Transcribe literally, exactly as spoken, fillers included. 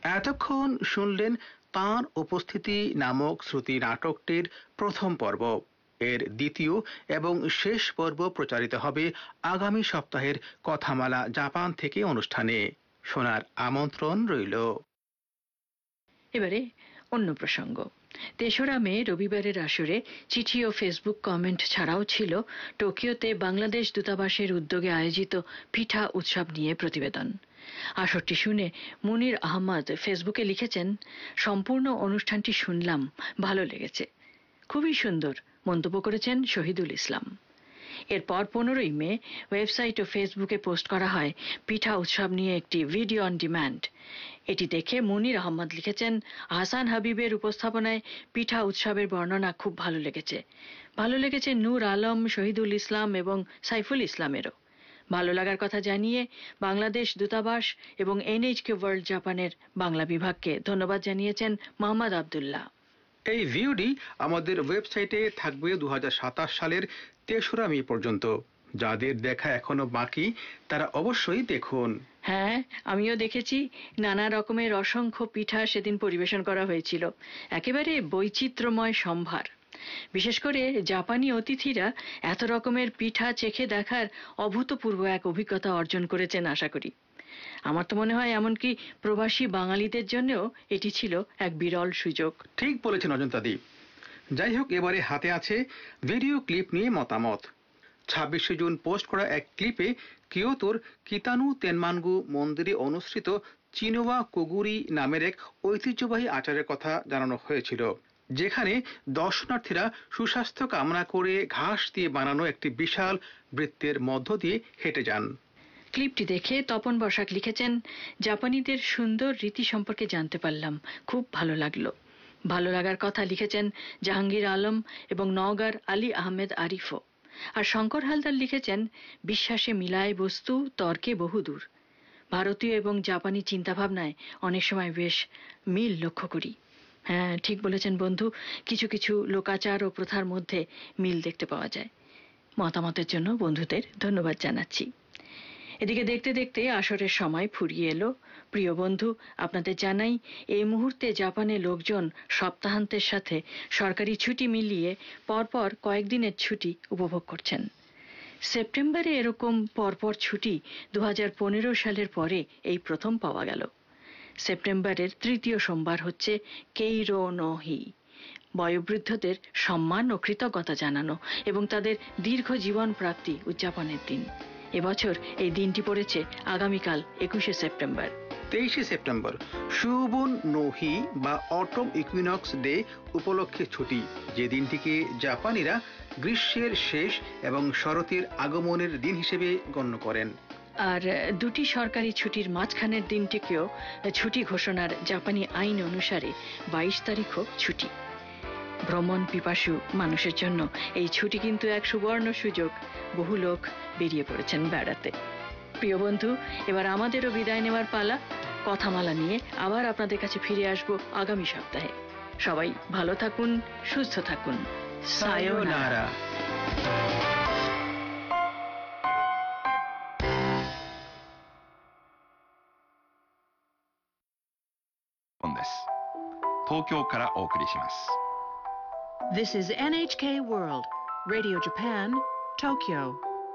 এতক্ষণ শুনলেন তাঁর উপস্থিতি নামক শ্রুতি নাটকটির প্রথম পর্ব। এর দ্বিতীয় এবং শেষ পর্ব প্রচারিত হবে আগামী সপ্তাহের কথামালা জাপান থেকে অনুষ্ঠানে। শোনার আমন্ত্রণ রইল। এবারে অন্য প্রসঙ্গ। তেসরা মে রবিবারের আসরে চিঠি ও ফেসবুক কমেন্ট ছাড়াও ছিল টোকিওতে বাংলাদেশ দূতাবাসের উদ্যোগে আয়োজিত পিঠা উৎসব নিয়ে প্রতিবেদন। আসরটি শুনে মুনির আহমদ ফেসবুকে লিখেছেন, সম্পূর্ণ অনুষ্ঠানটি শুনলাম, ভালো লেগেছে, খুবই সুন্দর মন্তব্য করেছেন শহীদুল ইসলাম। এরপর পনেরোই মে ওয়েবসাইট ও ফেসবুকে পোস্ট করা হয় পিঠা উৎসব নিয়ে একটি ভিডিও অন ডিম্যান্ড। এটি দেখে মুনির আহমদ লিখেছেন, হাসান হাবিবের উপস্থাপনায় পিঠা উৎসবের বর্ণনা খুব ভালো লেগেছে। ভালো লেগেছে নূর আলম, শহীদুল ইসলাম এবং সাইফুল ইসলামেরও। ভালো লাগার কথা জানিয়ে বাংলাদেশ দূতাবাস এবং এনএইচকে ওয়ার্ল্ড জাপানের বাংলা বিভাগকে ধন্যবাদ জানিয়েছেন মোহাম্মদ আবদুল্লাহ। এই ভিডিওটি আমাদের ওয়েবসাইটে থাকবে দু হাজার সাতাশ সালের তেসরা মে পর্যন্ত। যাদের দেখা এখনো বাকি তারা অবশ্যই দেখুন। হ্যাঁ, আমিও দেখেছি। নানা রকমের অসংখ্য পিঠা সেদিন পরিবেশন করা হয়েছিল, একেবারে বৈচিত্র্যময় সম্ভার। বিশেষ করে জাপানি অতিথিরা এত রকমের পিঠা চেখে দেখার অভূতপূর্ব এক অভিজ্ঞতা অর্জন করেছেন আশা করি। আমার তো মনে হয় এমনকি প্রবাসী বাঙালিদের জন্যও এটি ছিল এক বিরল সুযোগ। ঠিক বলেছেন অজন্তাদি। যাই হোক, এবারে হাতে আছে ভিডিও ক্লিপ নিয়ে মতামত। ছাব্বিশে জুন পোস্ট করা এক ক্লিপে কিয়োতোর কিতানু তেনমানগু মন্দিরে অনুসৃত চিনোয়া কোগুরি নামের এক ঐতিহ্যবাহী আচারের কথা জানানো হয়েছিল, যেখানে দর্শনার্থীরা সুস্বাস্থ্য কামনা করে ঘাস দিয়ে বানানো একটি বিশাল বৃত্তের মধ্য দিয়ে হেঁটে যান। ক্লিপটি দেখে তপন বসাক লিখেছেন, জাপানিদের সুন্দর রীতি সম্পর্কে জানতে পারলাম, খুব ভালো লাগলো। ভালো লাগার কথা লিখেছেন জাহাঙ্গীর আলম এবং নওগাঁর আলী আহমেদ আরিফও। আর শঙ্কর হালদার লিখেছেন, বিশ্বাসে মিলায় বস্তু, তর্কে বহুদূর। ভারতীয় এবং জাপানি চিন্তাভাবনায় অনেক সময় বেশ মিল লক্ষ্য করি। হ্যাঁ, ঠিক বলেছেন বন্ধু, কিছু কিছু লোকাচার ও প্রথার মধ্যে মিল দেখতে পাওয়া যায়। মতামতের জন্য বন্ধুদের ধন্যবাদ জানাচ্ছি। এদিকে দেখতে দেখতে আসরের সময় ফুরিয়ে এলো। প্রিয় বন্ধু, আপনাদের জানাই এই মুহূর্তে জাপানের লোকজন সপ্তাহান্তের সাথে সরকারি ছুটি মিলিয়ে পরপর কয়েকদিনের ছুটি উপভোগ করছেন। সেপ্টেম্বরে এরকম পরপর ছুটি দু হাজার পনেরো সালের পরে এই প্রথম পাওয়া গেল। সেপ্টেম্বরের তৃতীয় সোমবার হচ্ছে কেইরো নো হি, বয়োবৃদ্ধদের সম্মান ও কৃতজ্ঞতা জানানো এবং তাদের দীর্ঘ জীবন প্রাপ্তি উদযাপনের দিন। এবছর এই দিনটি পড়েছে আগামীকাল একুশে সেপ্টেম্বর। তেইশে সেপ্টেম্বর শুবুন নোহি বা অটম ইকুইনক্স ডে উপলক্ষে ছুটি, যে দিনটিকে জাপানিরা গ্রীষ্মের শেষ এবং শরতের আগমনের দিন হিসেবে গণ্য করেন। আর দুটি সরকারি ছুটির মাঝখানের দিনটিকেও ছুটি ঘোষণার জাপানি আইন অনুসারে বাইশ তারিখও ছুটি। ভ্রমণ পিপাসু মানুষের জন্য এই ছুটি কিন্তু এক সুবর্ণ সুযোগ। বহু লোক বেরিয়ে পড়েছেন বেড়াতে। প্রিয় বন্ধু, এবার আমাদেরও বিদায় নেওয়ার পালা। কথামালা নিয়ে আবার আপনাদের কাছে ফিরে আসব আগামী সপ্তাহে। সবাই ভালো থাকুন, সুস্থ থাকুন। সায়োনারা। This is N H K World, Radio Japan, Tokyo.